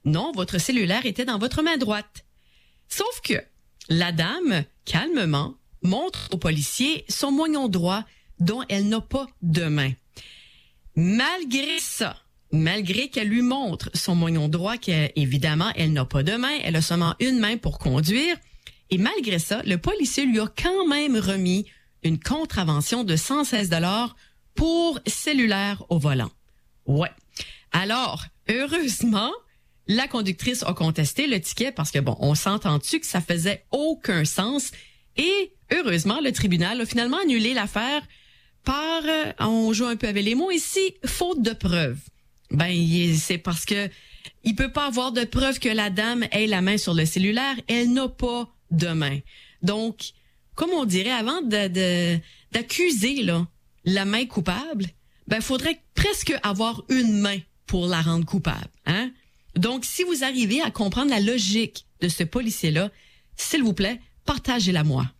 Non, votre cellulaire était dans votre main droite. Sauf que la dame, calmement, montre au policier son moignon droit dont elle n'a pas de main. Malgré ça, malgré qu'elle lui montre son moignon droit, qu'évidemment, elle n'a pas de main, elle a seulement une main pour conduire, et malgré ça, le policier lui a quand même remis une contravention de 116 $ pour cellulaire au volant. Ouais. Alors, heureusement, la conductrice a contesté le ticket parce que, bon, on s'entend-tu que ça faisait aucun sens, et heureusement, le tribunal a finalement annulé l'affaire par, on joue un peu avec les mots ici, faute de preuves. C'est parce que il peut pas avoir de preuve que la dame ait la main sur le cellulaire, elle n'a pas de main. Donc, comme on dirait, avant d'accuser là la main coupable, faudrait presque avoir une main pour la rendre coupable, hein? Donc, si vous arrivez à comprendre la logique de ce policier-là, s'il vous plaît, partagez-la moi.